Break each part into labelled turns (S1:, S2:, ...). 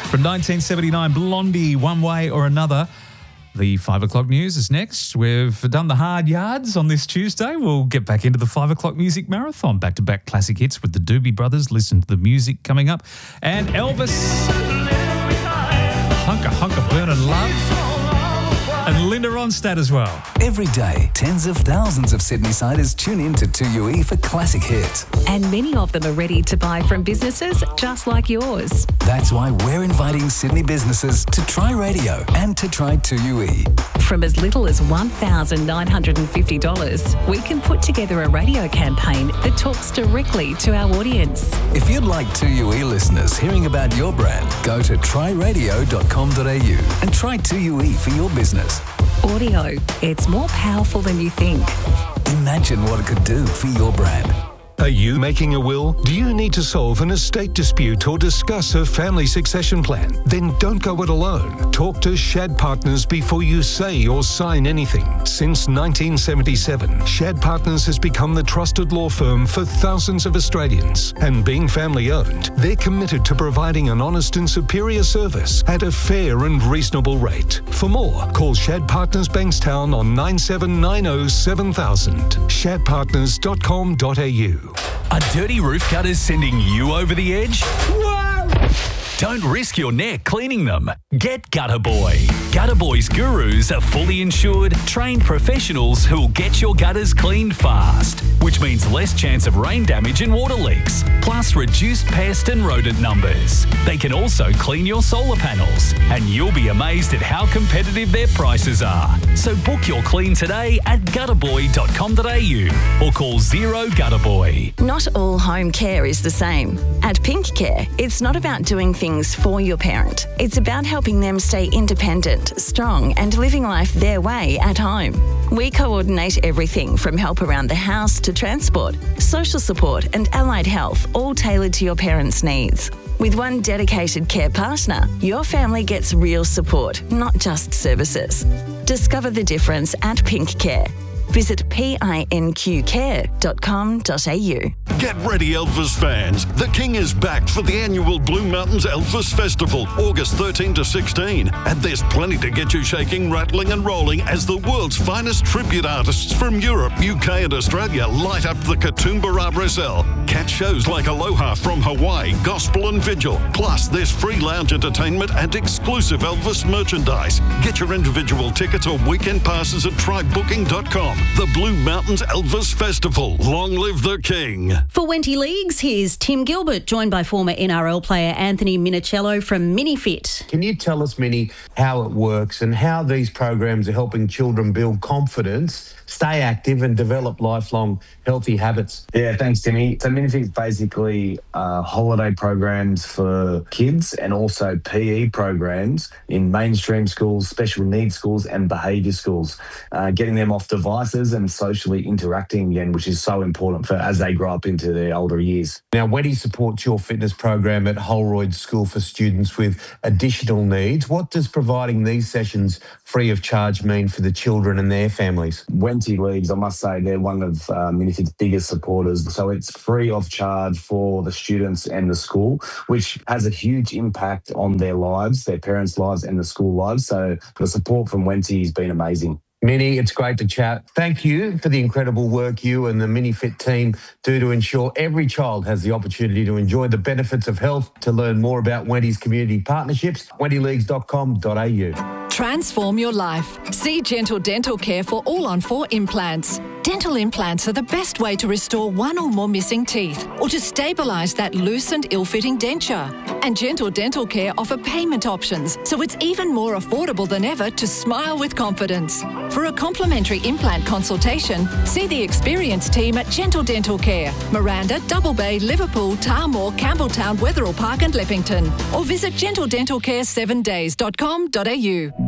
S1: From 1979, Blondie, One Way or Another. The 5 o'clock news is next. We've done the hard yards on this Tuesday. We'll get back into the 5 o'clock music marathon. Back-to-back classic hits with the Doobie Brothers. Listen to the music coming up. And Elvis, Hunker Burnin' Love. And Linda Ronstadt as well.
S2: Every day, tens of thousands of Sydney-siders tune in to 2UE for classic hits.
S3: And many of them are ready to buy from businesses just like yours.
S2: That's why we're inviting Sydney businesses to try radio and to try 2UE.
S3: From as little as $1,950, we can put together a radio campaign that talks directly to our audience.
S2: If you'd like 2UE listeners hearing about your brand, go to tryradio.com.au and try 2UE for your business.
S3: Audio, it's more powerful than you think.
S2: Imagine what it could do for your brand.
S4: Are you making a will? Do you need to solve an estate dispute or discuss a family succession plan? Then don't go it alone. Talk to Shad Partners before you say or sign anything. Since 1977, Shad Partners has become the trusted law firm for thousands of Australians. And being family-owned, they're committed to providing an honest and superior service at a fair and reasonable rate. For more, call Shad Partners Bankstown on 9790 7000. shadpartners.com.au.
S5: A dirty roof gutter sending you over the edge? Whoa! Don't risk your neck cleaning them. Get Gutter Boy. Gutter Boy's gurus are fully insured, trained professionals who'll get your gutters cleaned fast, which means less chance of rain damage and water leaks, plus reduced pest and rodent numbers. They can also clean your solar panels, and you'll be amazed at how competitive their prices are. So book your clean today at gutterboy.com.au or call 0 Gutterboy.
S6: Not all home care is the same. At Pink Care, it's not about doing things for your parent. It's about helping them stay independent, strong, and living life their way at home. We coordinate everything from help around the house to transport, social support, and allied health, all tailored to your parents' needs. With one dedicated care partner, your family gets real support, not just services. Discover the difference at Pink Care. Visit pinqcare.com.au.
S7: Get ready, Elvis fans. The King is back for the annual Blue Mountains Elvis Festival, August 13 to 16. And there's plenty to get you shaking, rattling and rolling as the world's finest tribute artists from Europe, UK and Australia light up the Katoomba Brazil. Catch shows like Aloha from Hawaii, Gospel and Vigil. Plus, there's free lounge entertainment and exclusive Elvis merchandise. Get your individual tickets or weekend passes at trybooking.com. The Blue Mountains Elvis Festival. Long live the King.
S8: For Wenty Leagues, here's Tim Gilbert, joined by former NRL player Anthony Minicello from MiniFit.
S9: Can you tell us, Mini, how it works and how these programs are helping children build confidence, stay active and develop lifelong healthy habits?
S10: Yeah, thanks, Timmy. So MiniFit's basically holiday programs for kids and also PE programs in mainstream schools, special needs schools and behaviour schools, getting them off devices and socially interacting again, which is so important for as they grow up into their older years.
S9: Now, Wenty supports your fitness program at Holroyd School for students with additional needs. What does providing these sessions free of charge mean for the children and their families?
S10: Wenty Leagues, I must say, they're one of MiniFit's biggest supporters. So it's free of charge for the students and the school, which has a huge impact on their lives, their parents' lives and the school lives. So the support from Wenty has been amazing.
S9: Minnie, it's great to chat. Thank you for the incredible work you and the MiniFit team do to ensure every child has the opportunity to enjoy the benefits of health. To learn more about Wenty's community partnerships, wentyleagues.com.au.
S11: Transform your life. See Gentle Dental Care for all-on-4 implants. Dental implants are the best way to restore one or more missing teeth or to stabilise that loose and ill-fitting denture. And Gentle Dental Care offer payment options, so it's even more affordable than ever to smile with confidence. For a complimentary implant consultation, see the experienced team at Gentle Dental Care, Miranda, Double Bay, Liverpool, Tarmore, Campbelltown, Wetherill Park and Leppington, or visit gentledentalcare7days.com.au.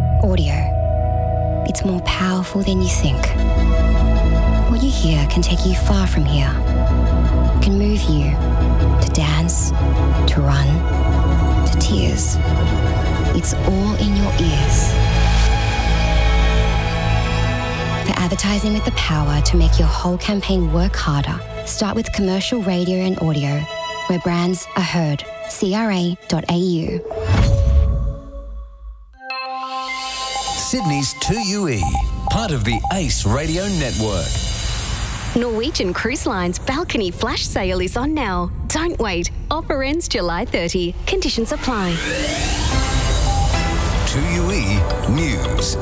S12: Audio. It's more powerful than you think. What you hear can take you far from here. It can move you to dance, to run, to tears. It's all in your ears. For advertising with the power to make your whole campaign work harder, start with commercial radio and audio where brands are heard. CRA.au.
S2: Sydney's 2UE, part of the ACE Radio Network.
S13: Norwegian Cruise Line's balcony flash sale is on now. Don't wait. Offer ends July 30. Conditions apply.
S2: 2UE News.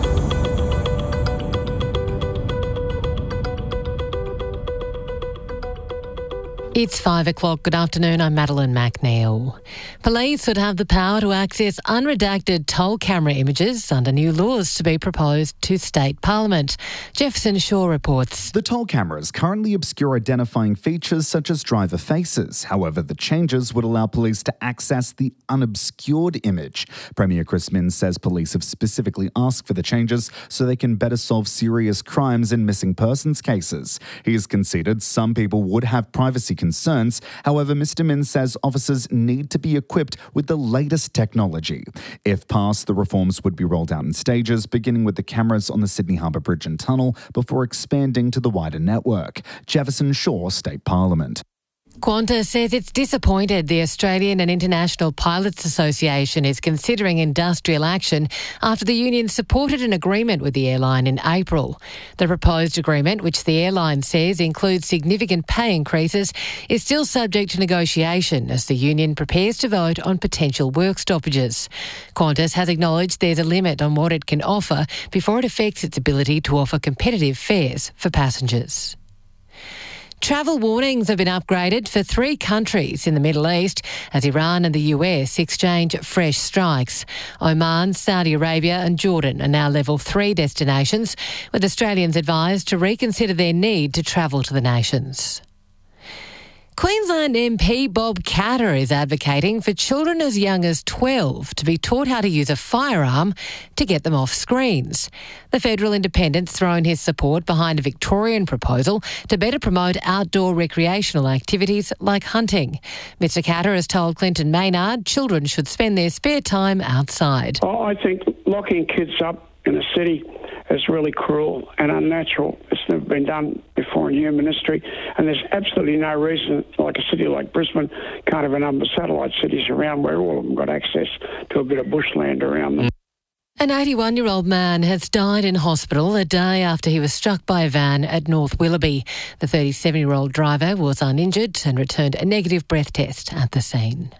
S14: It's 5 o'clock. Good afternoon. I'm Madeline McNeil. Police would have the power to access unredacted toll camera images under new laws to be proposed to State Parliament. Jefferson Shaw reports.
S15: The toll cameras currently obscure identifying features such as driver faces. However, the changes would allow police to access the unobscured image. Premier Chris Minns says police have specifically asked for the changes so they can better solve serious crimes and missing persons cases. He has conceded some people would have privacy concerns. However, Mr. Minns says officers need to be equipped with the latest technology. If passed, the reforms would be rolled out in stages, beginning with the cameras on the Sydney Harbour Bridge and Tunnel before expanding to the wider network. Jefferson Shaw, State Parliament.
S14: Qantas says it's disappointed the Australian and International Pilots Association is considering industrial action after the union supported an agreement with the airline in April. The proposed agreement, which the airline says includes significant pay increases, is still subject to negotiation as the union prepares to vote on potential work stoppages. Qantas has acknowledged there's a limit on what it can offer before it affects its ability to offer competitive fares for passengers. Travel warnings have been upgraded for 3 countries in the Middle East as Iran and the US exchange fresh strikes. Oman, Saudi Arabia and Jordan are now level 3 destinations, with Australians advised to reconsider their need to travel to the nations. Queensland MP Bob Katter is advocating for children as young as 12 to be taught how to use a firearm to get them off screens. The Federal Independent's thrown his support behind a Victorian proposal to better promote outdoor recreational activities like hunting. Mr Katter has told Clinton Maynard children should spend their spare time outside.
S16: I think locking kids up in a city is really cruel and unnatural. It's never been done before in human history, and there's absolutely no reason, like a city like Brisbane can't have a number of satellite cities around where all of them got access to a bit of bushland around them.
S14: An 81-year-old man has died in hospital a day after he was struck by a van at North Willoughby. The 37-year-old driver was uninjured and returned a negative breath test at the scene.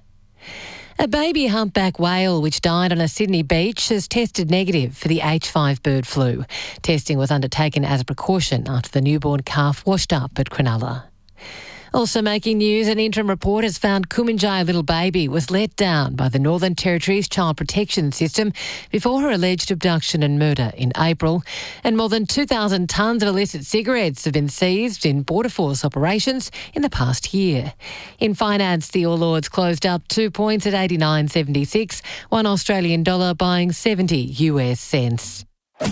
S14: A baby humpback whale which died on a Sydney beach has tested negative for the H5 bird flu. Testing was undertaken as a precaution after the newborn calf washed up at Cronulla. Also making news, an interim report has found Kumanjai, a little baby, was let down by the Northern Territory's Child Protection System before her alleged abduction and murder in April. And more than 2,000 tonnes of illicit cigarettes have been seized in Border Force operations in the past year. In finance, the All Ords closed up 2 points at 89.76, $1 Australian dollar buying 70 US cents.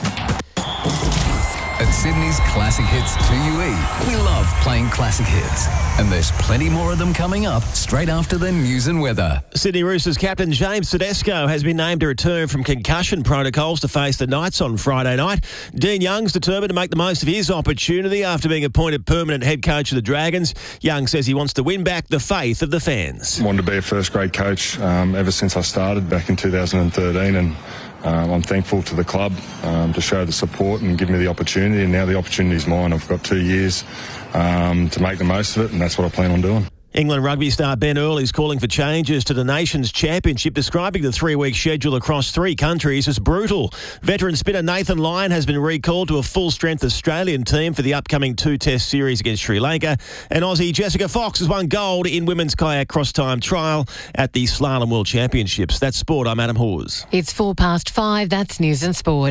S2: At Sydney's Classic Hits 2UE, we love playing classic hits. And there's plenty more of them coming up straight after the news and weather.
S17: Sydney Roosters captain James Tedesco has been named to return from concussion protocols to face the Knights on Friday night. Dean Young's determined to make the most of his opportunity after being appointed permanent head coach of the Dragons. Young says he wants to win back the faith of the fans.
S18: I wanted to be a first-grade coach ever since I started back in 2013, and I'm thankful to the club to show the support and give me the opportunity, and now the opportunity is mine. I've got 2 years to make the most of it, and that's what I plan on doing.
S17: England rugby star Ben Earl is calling for changes to the Nations Championship, describing the 3-week schedule across 3 countries as brutal. Veteran spinner Nathan Lyon has been recalled to a full-strength Australian team for the upcoming 2-test series against Sri Lanka. And Aussie Jessica Fox has won gold in women's kayak cross-time trial at the Slalom World Championships. That's sport. I'm Adam Hawes.
S14: It's 5:04. That's news and sport.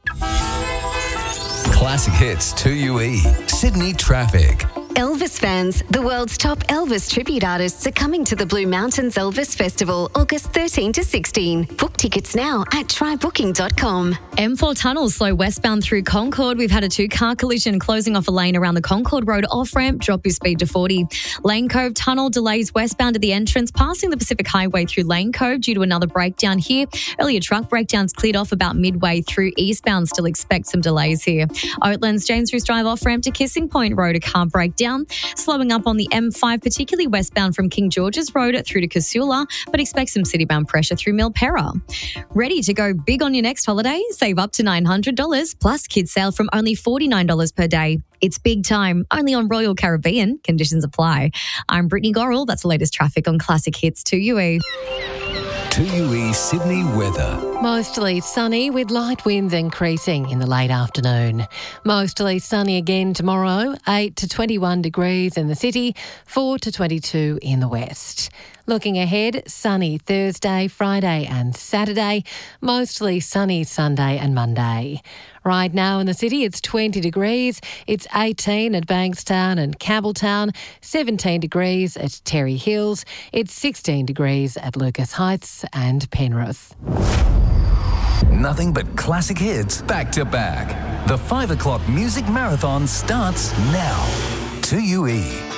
S2: Classic Hits 2UE, Sydney traffic.
S13: Elvis fans, the world's top Elvis tribute artists are coming to the Blue Mountains Elvis Festival, August 13 to 16. Book tickets now at trybooking.com.
S19: M4 tunnels slow westbound through Concord. We've had a 2-car collision closing off a lane around the Concord Road off-ramp. Drop your speed to 40. Lane Cove tunnel delays westbound at the entrance, passing the Pacific Highway through Lane Cove due to another breakdown here. Earlier truck breakdowns cleared off about midway through eastbound. Still expect some delays here. Oatlands James Roos Drive off-ramp to Kissing Point Road, a car breakdown down. Slowing up on the M5, particularly westbound from King George's Road through to Casula, but expect some city-bound pressure through Milperra. Ready to go big on your next holiday? Save up to $900 plus kids sale from only $49 per day. It's big time, only on Royal Caribbean. Conditions apply. I'm Brittany Gorrell. That's the latest traffic on Classic Hits 2UE.
S2: 2UE Sydney weather.
S14: Mostly sunny with light winds increasing in the late afternoon. Mostly sunny again tomorrow, 8 to 21 degrees in the city, 4 to 22 in the west. Looking ahead, sunny Thursday, Friday and Saturday, mostly sunny Sunday and Monday. Right now in the city, it's 20 degrees. It's 18 at Bankstown and Campbelltown, 17 degrees at Terry Hills. It's 16 degrees at Lucas Heights and Penrith.
S2: Nothing but classic hits back to back. The 5 o'clock music marathon starts now. 2UE.